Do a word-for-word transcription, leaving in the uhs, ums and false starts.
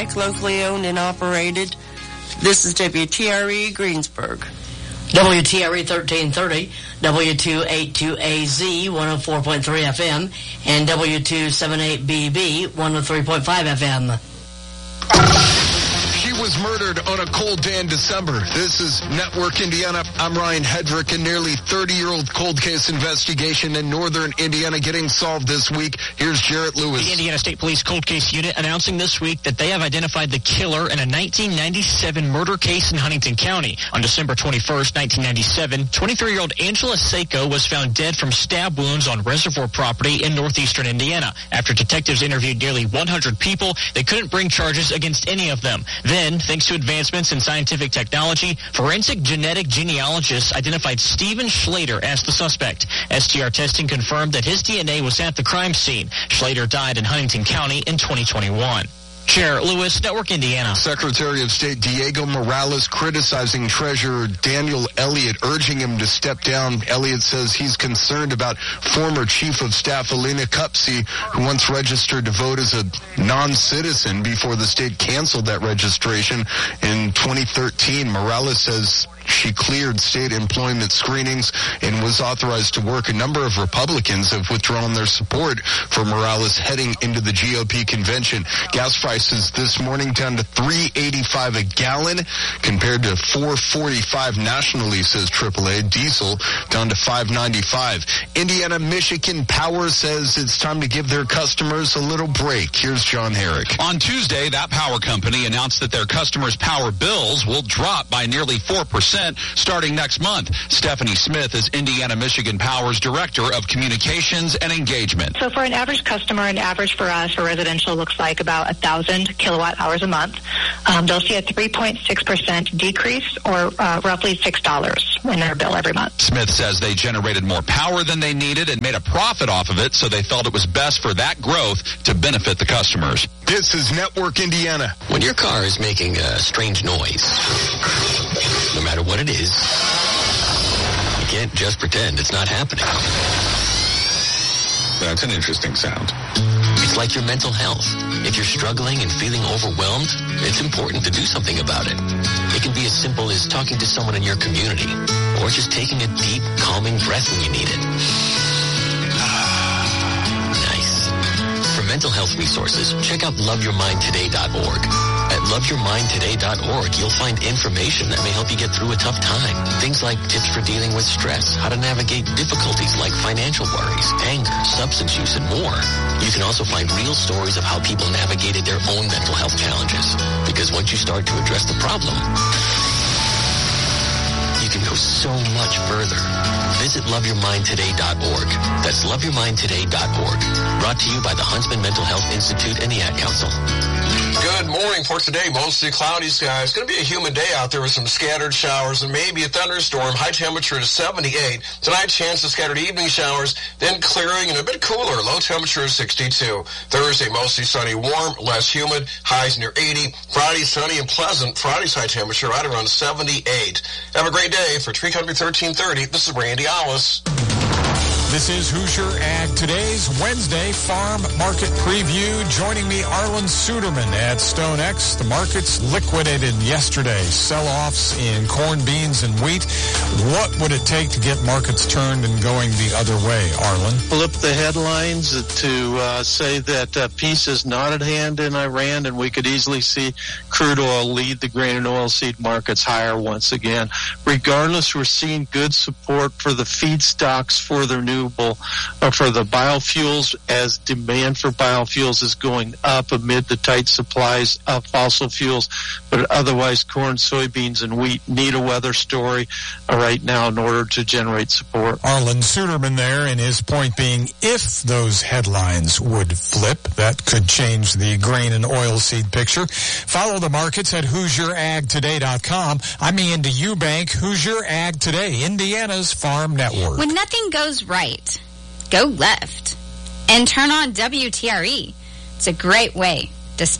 bike, locally owned and operated. This is W T R E Greensburg. W T R E thirteen thirty, W two eighty-two A Z, one oh four point three F M, and W two seventy-eight B B, one oh three point five F M. She was murdered on a cold day in December. This is Network Indiana. I'm Ryan Hedrick. A nearly thirty-year-old cold case investigation in northern Indiana getting solved this week. Here's Jarrett Lewis. The Indiana State Police Cold Case Unit announcing this week that they have identified the killer in a nineteen ninety-seven murder case in Huntington County. On December twenty-first, nineteen ninety-seven, twenty-three-year-old Angela Seiko was found dead from stab wounds on reservoir property in northeastern Indiana. After detectives interviewed nearly one hundred people, they couldn't bring charges against any of them. Then, thanks to advancements in scientific technology, forensic genetic genealogists identified Stephen Schlater as the suspect. S T R testing confirmed that his D N A was at the crime scene. Schlater died in Huntington County in twenty twenty-one. Chair Lewis, Network Indiana. Secretary of State Diego Morales criticizing Treasurer Daniel Elliott, urging him to step down. Elliott says he's concerned about former Chief of Staff Alina Cupsey, who once registered to vote as a non-citizen before the state canceled that registration in twenty thirteen. Morales says she cleared state employment screenings and was authorized to work. A number of Republicans have withdrawn their support for Morales heading into the G O P convention. Gas prices this morning down to three eighty-five a gallon compared to four forty-five nationally, says triple A. Diesel down to five ninety-five. Indiana Michigan Power says it's time to give their customers a little break. Here's John Herrick. On Tuesday, that power company announced that their customers' power bills will drop by nearly four percent starting next month. Stephanie Smith is Indiana Michigan Power's Director of Communications and Engagement. So for an average customer, an average for us for residential looks like about one thousand kilowatt hours a month. Um, they'll see a three point six percent decrease, or uh, roughly six dollars in their bill every month. Smith says they generated more power than they needed and made a profit off of it, so they felt it was best for that growth to benefit the customers. This is Network Indiana. When your car is making a strange noise, no matter what it is, you can't just pretend it's not happening. That's an interesting sound. It's like your mental health. If you're struggling and feeling overwhelmed, it's important to do something about it. It can be as simple as talking to someone in your community, or just taking a deep, calming breath when you need it. Nice. For mental health resources, check out love your mind today dot org. At love your mind today dot org, you'll find information that may help you get through a tough time. Things like tips for dealing with stress, how to navigate difficulties like financial worries, anger, substance use, and more. You can also find real stories of how people navigated their own mental health challenges. Because once you start to address the problem, you can go so much further. Visit love your mind today dot org. That's love your mind today dot org. Brought to you by the Huntsman Mental Health Institute and the Ad Council. Good morning. For today, mostly cloudy skies. It's going to be a humid day out there with some scattered showers and maybe a thunderstorm. High temperature is seventy-eight. Tonight, chance of scattered evening showers, then clearing and a bit cooler. Low temperature is sixty-two. Thursday, mostly sunny, warm, less humid. Highs near eighty. Friday, sunny and pleasant. Friday's high temperature right around seventy-eight. Have a great day. For Tree Country thirteen thirty, this is Randy Alice. This is Hoosier Ag Today's Wednesday Farm Market Preview. Joining me, Arlen Suderman at StoneX. The markets liquidated yesterday. Sell-offs in corn, beans, and wheat. What would it take to get markets turned and going the other way, Arlen? Flip the headlines to uh, say that uh, peace is not at hand in Iran, and we could easily see crude oil lead the grain and oilseed markets higher once again. Regardless, we're seeing good support for the feedstocks for their new Uh, for the biofuels, as demand for biofuels is going up amid the tight supplies of fossil fuels. But otherwise, corn, soybeans, and wheat need a weather story uh, right now in order to generate support. Arlen Suderman there, and his point being, if those headlines would flip, that could change the grain and oilseed picture. Follow the markets at Hoosier Ag Today dot com. I'm Ian Eubank, Hoosier Ag Today, Indiana's Farm Network. When nothing goes right, go left and turn on W T R E. It's a great way